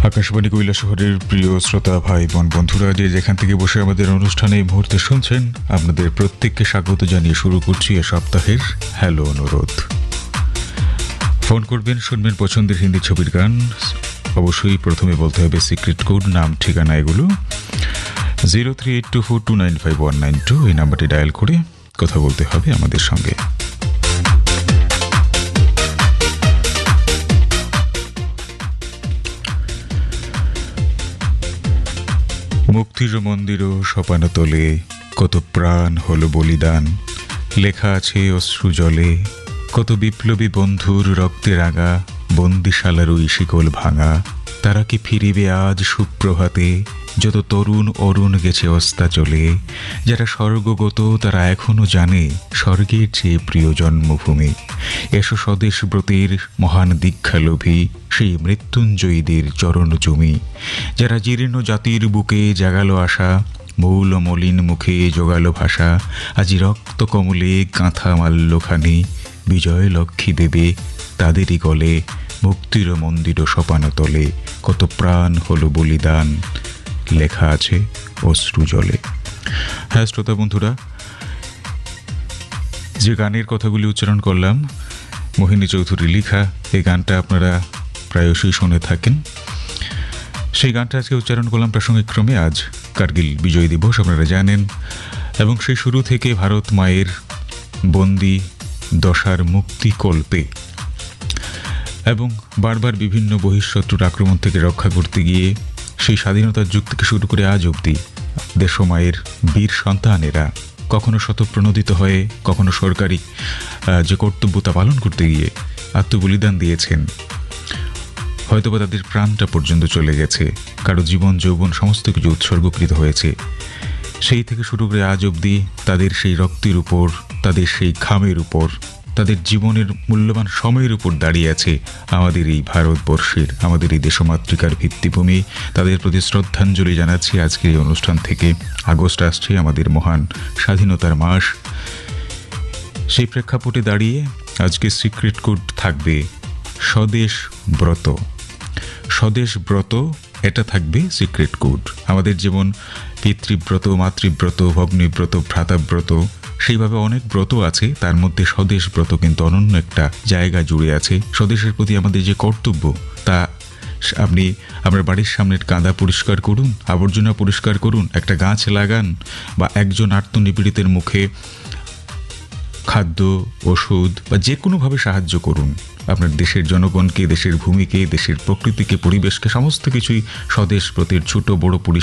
আকাশবাণী কৈলাসহরের প্রিয় শ্রোতা ভাই বোন বন্ধুরা, যে যেখান থেকে বসে আমাদের অনুষ্ঠানে এই মুহূর্তে শুনছেন, আপনাদের প্রত্যেককে স্বাগত জানিয়ে শুরু করছি এ সপ্তাহের হ্যালো অনুরোধ। ফোন করবেন, শুনবেন পছন্দের হিন্দি ছবির গান। অবশ্যই প্রথমে বলতে হবে সিক্রেট কোড, নাম, ঠিকানা এগুলো। 038242959192 এই নাম্বারটি ডায়াল করে কথা বলতে হবে আমাদের সঙ্গে। মুক্তির মন্দির সোপানতলে কত প্রাণ হলো বলিদান, লেখা আছে অশ্রু জলে কত বিপ্লবী বন্ধুর রক্তে রাঙা, বন্দিশালার ওই শিকল ভাঙা। তারা কি ফিরিবে আজ সুপ্রভাতে, যত তরুণ অরুণ গেছে অস্তা চলে। যারা স্বর্গগত তারা এখনো জানে স্বর্গের চেয়ে প্রিয় জন্মভূমি। এসো স্বদেশ ব্রতের মহান দীক্ষালোভী, সেই মৃত্যুঞ্জয়ীদের চরণ জমি। যারা জীর্ণ জাতির বুকে জাগালো আশা, মৌল মলিন মুখে জোগালো ভাষা। আজি রক্ত কমলে কাঁথা মাল্যখানি, বিজয় লক্ষ্মী দেবে তাদেরই গলে। মুক্তির মন্দির সোপানতলে কত প্রাণ হলো বলিদান, লেখা আছে অশ্রু জলে। হ্যাঁ শ্রোতা বন্ধুরা, যে গানের কথাগুলি উচ্চারণ করলাম, মোহিনী চৌধুরী লেখা, এই গানটা আপনারা প্রায়শই শুনে থাকেন। সেই গানটা আজকে উচ্চারণ করলাম প্রাসঙ্গিক ক্রমে। আজ কার্গিল বিজয় দিবস, আপনারা জানেন, এবং সেই শুরু থেকে ভারত মায়ের বন্দি দশার মুক্তিকল্পে এবং বারবার বিভিন্ন বহিঃশত্রুর আক্রমণ থেকে রক্ষা করতে গিয়ে সেই স্বাধীনতার যুগ থেকে শুরু করে আজ অবধি দেশমায়ের বীর সন্তানেরা কখনো শতপ্রণোদিত হয়ে, কখনো সরকারি যে কর্তব্য তা পালন করতে গিয়ে আত্মবলিদান দিয়েছেন। হয়তোবা তাদের প্রাণটা পর্যন্ত চলে গেছে, কারো জীবন যৌবন সমস্ত কিছু উৎসর্গকৃত হয়েছে। সেই থেকে শুরু করে আজ অবধি তাদের সেই রক্তের উপর, তাদের সেই ঘামের উপর, তাদের জীবনের মূল্যবান সময়ের উপর দাঁড়িয়ে আছে আমাদের এই ভারতবর্ষের, আমাদের এই দেশমাতৃকার ভিত্তিভূমি। তাদের প্রতি শ্রদ্ধাঞ্জলি জানাচ্ছি আজকের এই অনুষ্ঠান থেকে। আগস্ট আসছে, আমাদের মহান স্বাধীনতার মাস। সেই প্রেক্ষাপটে দাঁড়িয়ে আজকে সিক্রেট কোড থাকবে স্বদেশ ব্রত। স্বদেশ ব্রত, এটা থাকবে সিক্রেট কোড। আমাদের যেমন পিতৃব্রত, মাতৃব্রত, ভগ্নীব্রত, ভ্রাতাব্রত, সেইভাবে অনেক ব্রত আছে, তার মধ্যে স্বদেশ ব্রত কিন্তু অনন্য একটা জায়গা জুড়ে আছে। স্বদেশের প্রতি আমাদের যে কর্তব্য, তা আপনি আপনার বাড়ির সামনের কাঁদা পরিষ্কার করুন, আবর্জনা পরিষ্কার করুন, একটা গাছ লাগান, বা একজন আত্মনিপীড়িতের মুখে খাদ্য, ওষুধ বা যে কোনোভাবে সাহায্য করুন। আপনার দেশের জনগণকে, দেশের ভূমিকে, দেশের প্রকৃতিকে, পরিবেশকে, সমস্ত কিছুই স্বদেশ ব্রতের ছোট বড়